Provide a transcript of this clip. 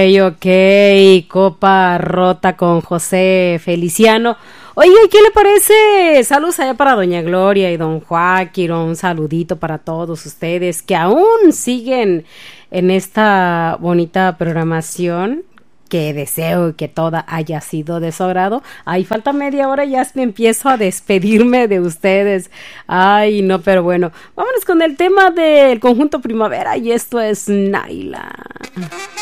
Ok, copa rota con José Feliciano. Oye, ¿qué le parece? Saludos allá para Doña Gloria y Don Joaquín. Un saludito para todos ustedes que aún siguen en esta bonita programación. Que deseo que toda haya sido de su agrado. Ay, falta media hora, ya me empiezo a despedirme de ustedes. Ay, no, pero bueno, vámonos con el tema del conjunto Primavera y esto es Naila.